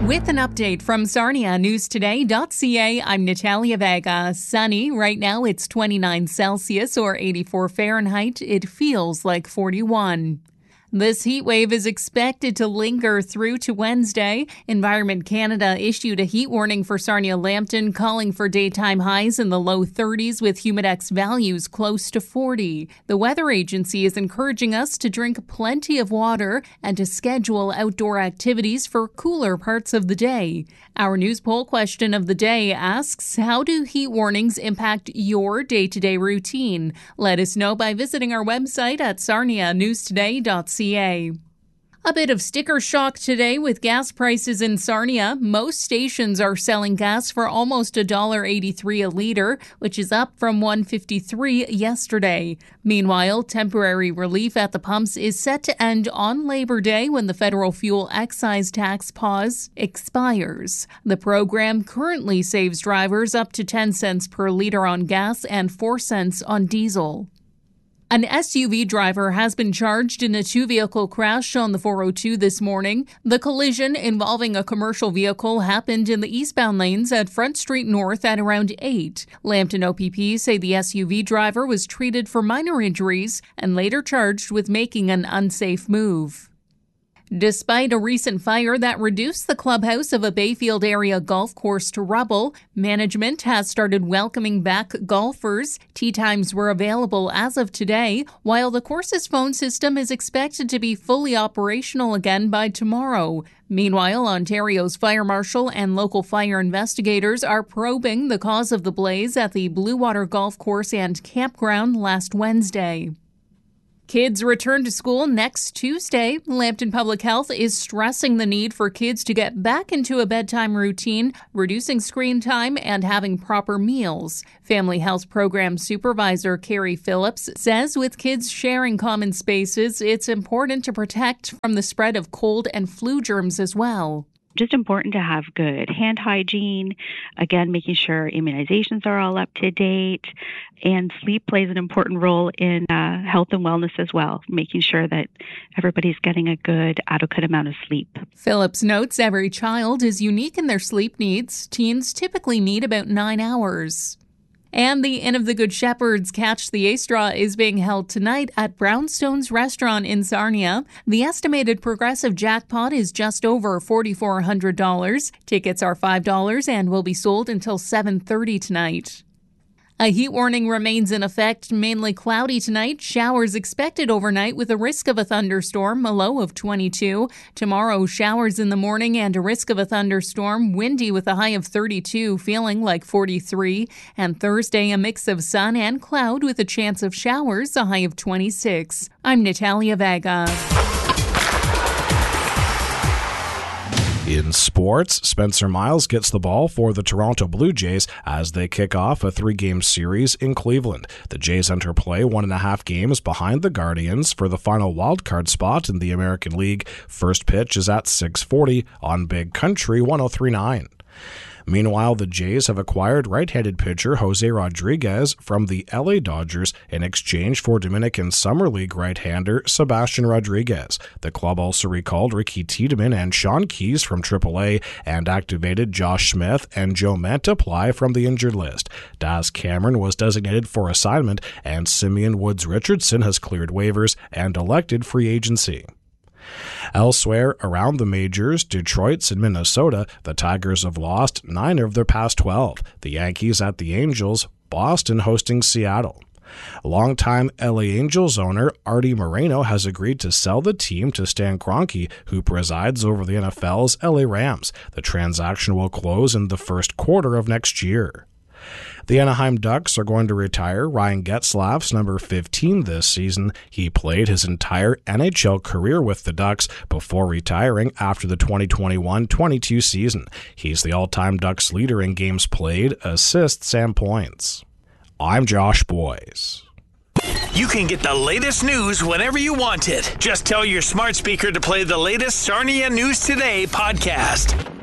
With an update from SarniaNewsToday.ca, I'm Natalia Vega. Sunny. Right now it's 29 Celsius or 84 Fahrenheit. It feels like 41. This heat wave is expected to linger through to Wednesday. Environment Canada issued a heat warning for Sarnia-Lambton, calling for daytime highs in the low 30s with humidex values close to 40. The weather agency is encouraging us to drink plenty of water and to schedule outdoor activities for cooler parts of the day. Our news poll question of the day asks, how do heat warnings impact your day-to-day routine? Let us know by visiting our website at SarniaNewsToday.ca. A bit of sticker shock today with gas prices in Sarnia. Most stations are selling gas for almost $1.83 a litre, which is up from $1.53 yesterday. Meanwhile, temporary relief at the pumps is set to end on Labor Day when the federal fuel excise tax pause expires. The program currently saves drivers up to 10 cents per litre on gas and 4 cents on diesel. An SUV driver has been charged in a two-vehicle crash on the 402 this morning. The collision involving a commercial vehicle happened in the eastbound lanes at Front Street North at around 8. Lambton OPP say the SUV driver was treated for minor injuries and later charged with making an unsafe move. Despite a recent fire that reduced the clubhouse of a Bayfield area golf course to rubble, management has started welcoming back golfers. Tee times were available as of today, while the course's phone system is expected to be fully operational again by tomorrow. Meanwhile, Ontario's fire marshal and local fire investigators are probing the cause of the blaze at the Blue Water Golf Course and Campground last Wednesday. Kids return to school next Tuesday. Lambton Public Health is stressing the need for kids to get back into a bedtime routine, reducing screen time, and having proper meals. Family Health Program Supervisor Carrie Phillips says with kids sharing common spaces, it's important to protect from the spread of cold and flu germs as well. Just important to have good hand hygiene, again, making sure immunizations are all up to date, and sleep plays an important role in health and wellness as well, making sure that everybody's getting a good, adequate amount of sleep. Phillips notes every child is unique in their sleep needs. Teens typically need about 9 hours. And the Inn of the Good Shepherds Catch the Ace Draw is being held tonight at Brownstone's Restaurant in Sarnia. The estimated progressive jackpot is just over $4,400. Tickets are $5 and will be sold until 7:30 tonight. A heat warning remains in effect, mainly cloudy tonight. Showers expected overnight with a risk of a thunderstorm, a low of 22. Tomorrow, showers in the morning and a risk of a thunderstorm, windy with a high of 32, feeling like 43. And Thursday, a mix of sun and cloud with a chance of showers, a high of 26. I'm Natalia Vega. In sports, Spencer Miles gets the ball for the Toronto Blue Jays as they kick off a 3-game series in Cleveland. The Jays enter play 1.5 games behind the Guardians for the final wildcard spot in the American League. First pitch is at 6:40 on Big Country 103.9. Meanwhile, the Jays have acquired right-handed pitcher Jose Rodriguez from the LA Dodgers in exchange for Dominican Summer League right-hander Sebastian Rodriguez. The club also recalled Ricky Tiedemann and Sean Keyes from AAA and activated Josh Smith and Joe Mantiply from the injured list. Daz Cameron was designated for assignment, and Simeon Woods-Richardson has cleared waivers and elected free agency. Elsewhere, around the majors, Detroit's in Minnesota, the Tigers have lost 9 of their past 12. The Yankees at the Angels, Boston hosting Seattle. Longtime LA Angels owner Artie Moreno has agreed to sell the team to Stan Kroenke, who presides over the NFL's LA Rams. The transaction will close in the first quarter of next year. The Anaheim Ducks are going to retire Ryan Getzlaf's number 15 this season. He played his entire NHL career with the Ducks before retiring after the 2021-22 season. He's the all-time Ducks leader in games played, assists, and points. I'm Josh Boyes. You can get the latest news whenever you want it. Just tell your smart speaker to play the latest Sarnia News Today podcast.